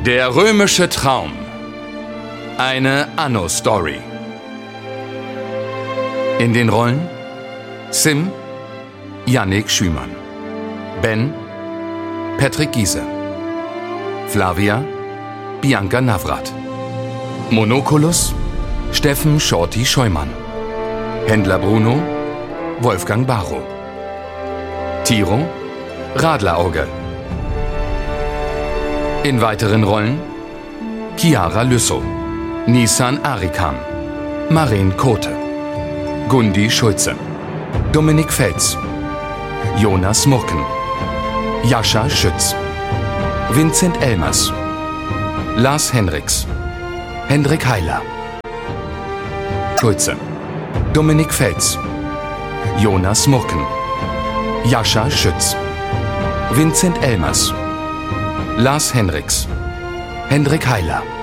Der römische Traum. Eine Anno-Story. In den Rollen Sim, Yannick Schümann. Ben, Patrick Giese. Flavia, Bianca Navrat. Monoculus, Steffen Shorty Scheumann. Händler Bruno, Wolfgang Barrow. Tiro, Radlerauge. In weiteren Rollen Chiara Lüssow, Nisan Arikan, Maren Kote, Gundi Schulze, Dominik Fels, Jonas Murken, Jascha Schütz, Vincent Elmers, Lars Henriks, Hendrik Heiler, Schulze, Dominik Fels, Jonas Murken, Jascha Schütz, Vincent Elmers, Lars Henriks, Hendrik Heiler.